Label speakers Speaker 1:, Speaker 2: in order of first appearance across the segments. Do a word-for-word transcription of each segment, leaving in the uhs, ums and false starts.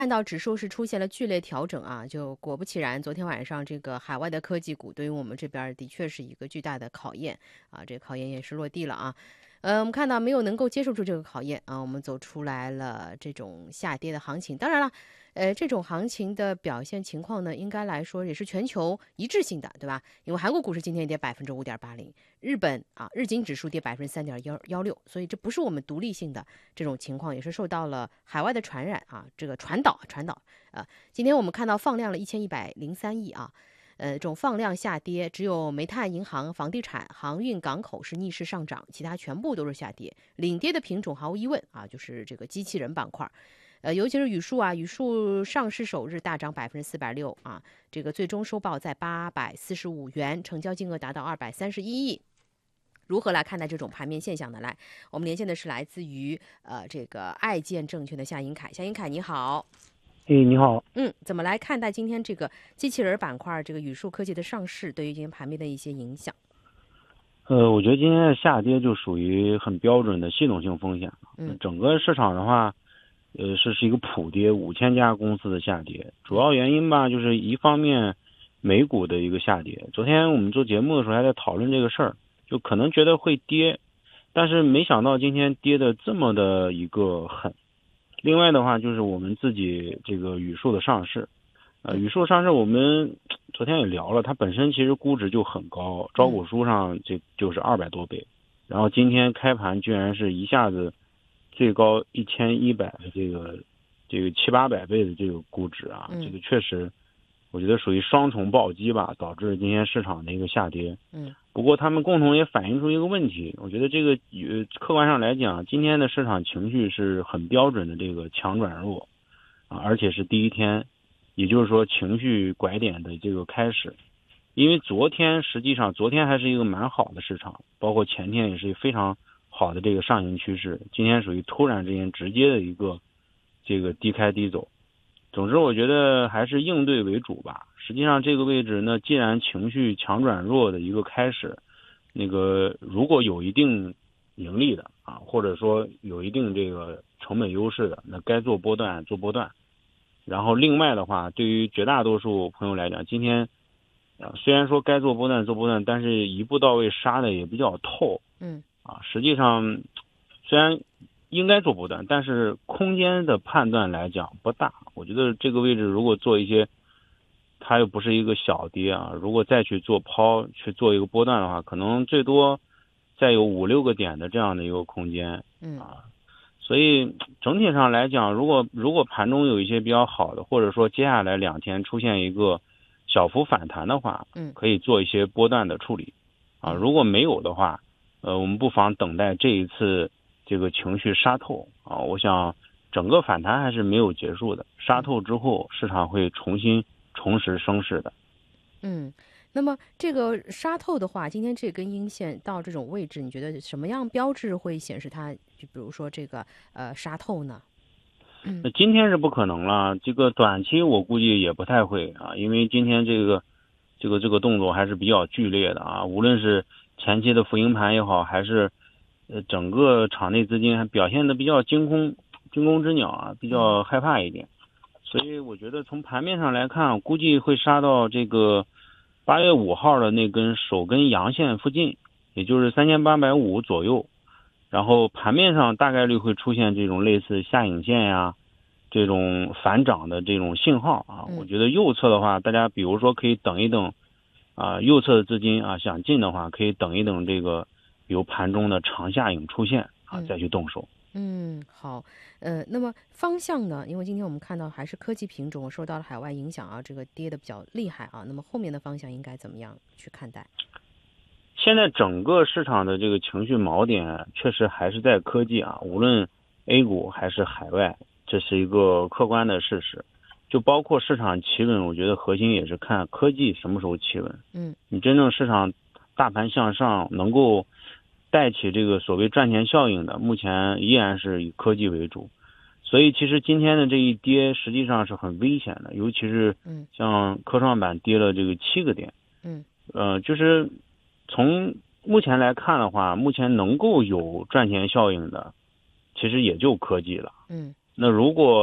Speaker 1: 看到指数是出现了剧烈调整啊，就果不其然，昨天晚上这个海外的科技股对于我们这边儿的确是一个巨大的考验啊，这个考验也是落地了啊。呃，我们看到没有能够接受住这个考验啊，我们走出来了这种下跌的行情。当然了，呃，这种行情的表现情况呢，应该来说也是全球一致性的，对吧？因为韩国股市今天跌百分之五点八零，日本啊日经指数跌百分之三点幺幺六，所以这不是我们独立性的这种情况，也是受到了海外的传染啊，这个传导传导。呃，今天我们看到放量了一千一百零三亿啊。呃，这种放量下跌，只有煤炭、银行、房地产、航运、港口是逆势上涨，其他全部都是下跌。领跌的品种毫无疑问啊，就是这个机器人板块。呃，尤其是宇树啊，宇树上市首日大涨百分之四百六啊，这个最终收报在八百四十五元，成交金额达到二百三十一亿。如何来看待这种盘面现象呢？来，我们连线的是来自于呃这个爱建证券的夏英凯，夏英凯你好。
Speaker 2: 哎，你好。
Speaker 1: 嗯，怎么来看待今天这个机器人板块这个宇树科技的上市对于今天盘面的一些影响？
Speaker 2: 呃，我觉得今天的下跌就属于很标准的系统性风险。
Speaker 1: 嗯，
Speaker 2: 整个市场的话，呃，是是一个普跌，五千家公司的下跌。主要原因吧，就是一方面美股的一个下跌。昨天我们做节目的时候还在讨论这个事儿，就可能觉得会跌，但是没想到今天跌的这么的一个狠。另外的话，就是我们自己这个宇树的上市。呃，宇树上市我们昨天也聊了，它本身其实估值就很高，招股书上这就是二百多倍，然后今天开盘居然是一下子最高一千一百的这个这个七八百倍的这个估值啊，这个确实我觉得属于双重暴击吧，导致今天市场的一个下跌。
Speaker 1: 嗯，
Speaker 2: 不过他们共同也反映出一个问题，我觉得这个呃客观上来讲，今天的市场情绪是很标准的这个强转弱啊，而且是第一天。也就是说情绪拐点的这个开始，因为昨天实际上昨天还是一个蛮好的市场，包括前天也是非常好的这个上行趋势，今天属于突然之间直接的一个这个低开低走。总之我觉得还是应对为主吧。实际上这个位置呢，既然情绪强转弱的一个开始，那个如果有一定盈利的啊，或者说有一定这个成本优势的，那该做波段做波段。然后另外的话，对于绝大多数朋友来讲，今天啊虽然说该做波段做波段，但是一步到位杀的也比较透。
Speaker 1: 嗯，
Speaker 2: 啊，实际上虽然应该做波段，但是空间的判断来讲不大。我觉得这个位置如果做一些，它又不是一个小跌啊，如果再去做抛去做一个波段的话，可能最多再有五六个点的这样的一个空间。
Speaker 1: 嗯
Speaker 2: 啊。所以整体上来讲，如果如果盘中有一些比较好的，或者说接下来两天出现一个小幅反弹的话，
Speaker 1: 嗯，
Speaker 2: 可以做一些波段的处理啊。如果没有的话，呃，我们不妨等待这一次这个情绪杀透啊。我想整个反弹还是没有结束的，杀透之后市场会重新重拾升势的。
Speaker 1: 嗯。那么这个杀透的话，今天这根阴线到这种位置，你觉得什么样标志会显示它，就比如说这个呃杀透呢？
Speaker 2: 那今天是不可能了，这个短期我估计也不太会啊，因为今天这个这个这个动作还是比较剧烈的啊，无论是前期的浮盈盘也好，还是呃整个场内资金还表现的比较惊空惊弓之鸟啊，比较害怕一点，所以我觉得从盘面上来看，估计会杀到这个八月五号的那根首根阳线附近，也就是三千八百五左右。然后盘面上大概率会出现这种类似下影线呀，这种反涨的这种信号啊。我觉得右侧的话，大家比如说可以等一等啊，右侧的资金啊想进的话，可以等一等这个有盘中的长下影出现啊，再去动手。
Speaker 1: 嗯，好，呃，那么方向呢？因为今天我们看到还是科技品种受到了海外影响啊，这个跌的比较厉害啊。那么后面的方向应该怎么样去看待？
Speaker 2: 现在整个市场的这个情绪锚点确实还是在科技啊，无论 A 股还是海外，这是一个客观的事实。就包括市场企稳，我觉得核心也是看科技什么时候企稳。
Speaker 1: 嗯，
Speaker 2: 你真正市场大盘向上，能够带起这个所谓赚钱效应的，目前依然是以科技为主。所以其实今天的这一跌实际上是很危险的，尤其是像科创板跌了这个七个点。
Speaker 1: 嗯，
Speaker 2: 呃，就是从目前来看的话，目前能够有赚钱效应的，其实也就科技了。
Speaker 1: 嗯，
Speaker 2: 那如果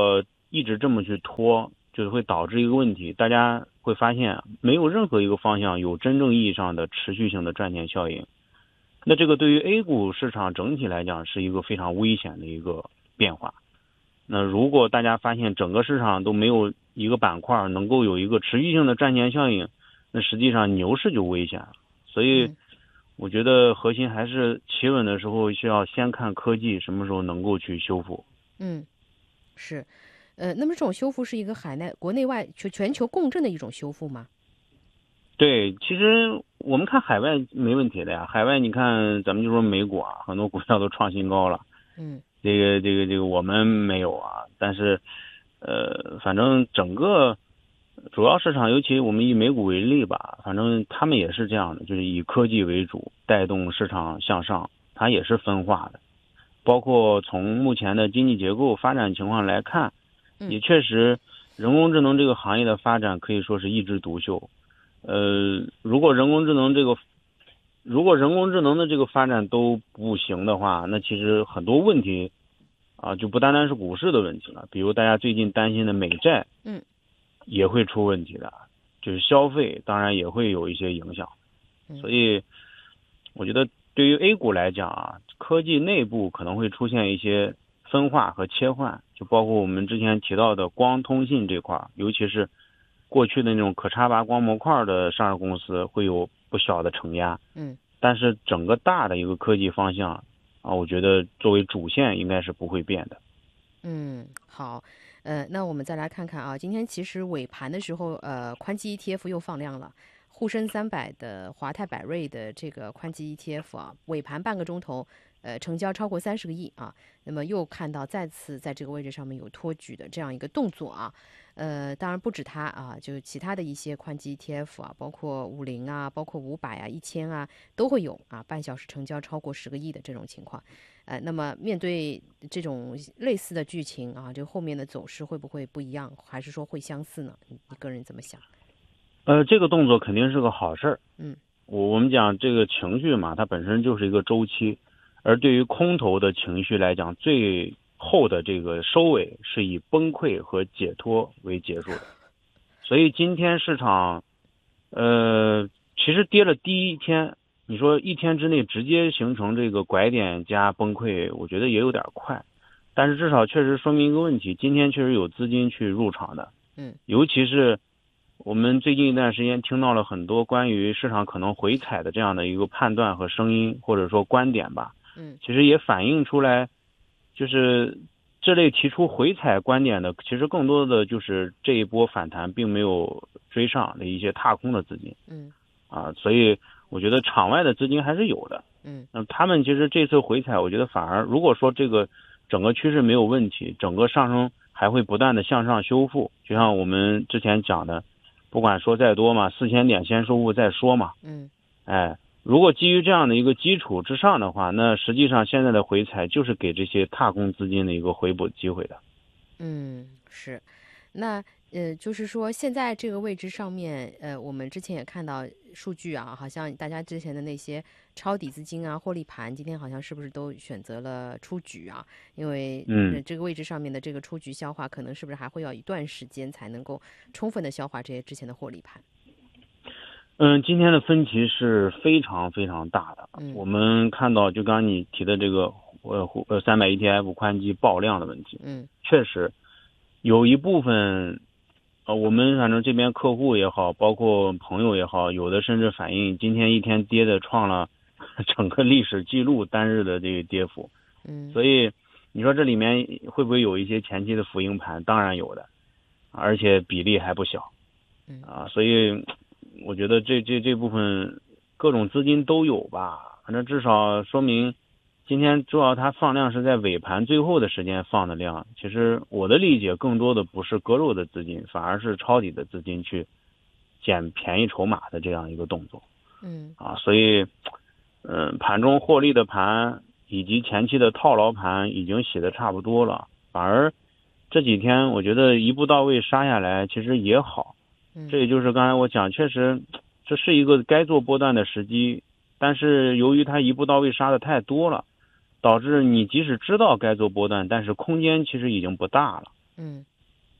Speaker 2: 一直这么去拖，就是会导致一个问题，大家会发现没有任何一个方向有真正意义上的持续性的赚钱效应。那这个对于 A 股市场整体来讲是一个非常危险的一个变化。那如果大家发现整个市场都没有一个板块能够有一个持续性的赚钱效应，那实际上牛市就危险了。所以我觉得核心还是企稳的时候需要先看科技什么时候能够去修复。
Speaker 1: 嗯，是，呃，那么这种修复是一个海内国内外全全球共振的一种修复吗？
Speaker 2: 对，其实我们看海外没问题的呀，海外你看咱们就说美股啊，很多股票都创新高了，
Speaker 1: 嗯，
Speaker 2: 这个这个这个我们没有啊，但是，呃，反正整个主要市场，尤其我们以美股为例吧，反正他们也是这样的，就是以科技为主带动市场向上，它也是分化的，包括从目前的经济结构发展情况来看，也确实人工智能这个行业的发展可以说是一枝独秀。呃，如果人工智能这个，如果人工智能的这个发展都不行的话，那其实很多问题啊，就不单单是股市的问题了。比如大家最近担心的美债，
Speaker 1: 嗯，
Speaker 2: 也会出问题的，就是消费当然也会有一些影响。所以，我觉得对于 A 股来讲啊，科技内部可能会出现一些分化和切换，就包括我们之前提到的光通信这块，尤其是过去的那种可插拔光模块的上市公司会有不小的承压，
Speaker 1: 嗯，
Speaker 2: 但是整个大的一个科技方向啊，我觉得作为主线应该是不会变的。
Speaker 1: 嗯，好，呃，那我们再来看看啊，今天其实尾盘的时候，呃，宽基 E T F 又放量了，沪深三百的华泰柏瑞的这个宽基 E T F 啊，尾盘半个钟头，呃，成交超过三十个亿啊，那么又看到再次在这个位置上面有托举的这样一个动作啊。呃，当然不止它啊，就其他的一些宽基 E T F 啊，包括五零啊，包括五百啊、一千啊，都会有啊，半小时成交超过十个亿的这种情况。呃，那么面对这种类似的剧情啊，这后面的走势会不会不一样，还是说会相似呢？你你个人怎么想？
Speaker 2: 呃，这个动作肯定是个好事儿。
Speaker 1: 嗯，
Speaker 2: 我我们讲这个情绪嘛，它本身就是一个周期，而对于空头的情绪来讲，最后的这个收尾是以崩溃和解脱为结束的。所以今天市场，呃，其实跌了第一天，你说一天之内直接形成这个拐点加崩溃，我觉得也有点快，但是至少确实说明一个问题，今天确实有资金去入场的。
Speaker 1: 嗯，
Speaker 2: 尤其是我们最近一段时间听到了很多关于市场可能回踩的这样的一个判断和声音，或者说观点吧。
Speaker 1: 嗯，
Speaker 2: 其实也反映出来，就是这类提出回踩观点的，其实更多的就是这一波反弹并没有追上的一些踏空的资金。
Speaker 1: 嗯，
Speaker 2: 啊，所以我觉得场外的资金还是有的。
Speaker 1: 嗯，
Speaker 2: 那他们其实这次回踩，我觉得反而如果说这个整个趋势没有问题，整个上升还会不断的向上修复，就像我们之前讲的，不管说再多嘛，四千点先收复再说嘛。
Speaker 1: 嗯，
Speaker 2: 哎，如果基于这样的一个基础之上的话，那实际上现在的回踩就是给这些踏空资金的一个回补机会的。
Speaker 1: 嗯，是。那呃，就是说现在这个位置上面，呃，我们之前也看到数据啊，好像大家之前的那些抄底资金啊、获利盘，今天好像是不是都选择了出局啊？因为
Speaker 2: 嗯，
Speaker 1: 这个位置上面的这个出局消化，可能是不是还会要一段时间才能够充分的消化这些之前的获利盘？
Speaker 2: 嗯，今天的分歧是非常非常大的。
Speaker 1: 嗯，
Speaker 2: 我们看到，就刚刚你提的这个呃呃三百 E T F 宽基爆量的问题，
Speaker 1: 嗯，
Speaker 2: 确实有一部分，呃，我们反正这边客户也好，包括朋友也好，有的甚至反映今天一天跌的创了整个历史记录单日的这个跌幅。
Speaker 1: 嗯，
Speaker 2: 所以你说这里面会不会有一些前期的浮盈盘？当然有的，而且比例还不小。
Speaker 1: 嗯，
Speaker 2: 啊，所以我觉得这这这部分各种资金都有吧，反正至少说明今天主要它放量是在尾盘最后的时间放的量。其实我的理解更多的不是割肉的资金，反而是抄底的资金去捡便宜筹码的这样一个动作。
Speaker 1: 嗯，
Speaker 2: 啊，所以嗯、呃，盘中获利的盘以及前期的套牢盘已经洗得差不多了，反而这几天我觉得一步到位杀下来其实也好。这也就是刚才我讲，确实这是一个该做波段的时机，但是由于它一步到位杀的太多了，导致你即使知道该做波段，但是空间其实已经不大了。
Speaker 1: 嗯，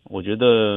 Speaker 2: 我觉得